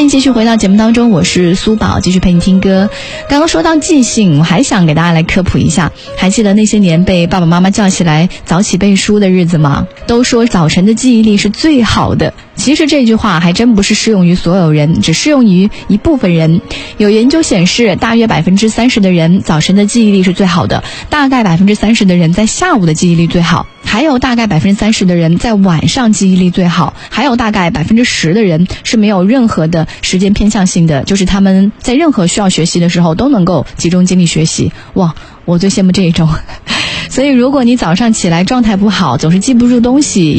迎继续回到节目当中，我是苏宝，继续陪你听歌。刚刚说到记性，我还想给大家来科普一下，还记得那些年被爸爸妈妈叫起来早起背书的日子吗？都说早晨的记忆力是最好的，其实这句话还真不是适用于所有人，只适用于一部分人。有研究显示，大约 30% 的人早晨的记忆力是最好的，大概 30% 的人在下午的记忆力最好，还有大概 30% 的人在晚上记忆力最好，还有大概 10% 的人是没有任何的时间偏向性的，就是他们在任何需要学习的时候都能够集中精力学习。哇，我最羡慕这一种。所以如果你早上起来状态不好，总是记不住东西，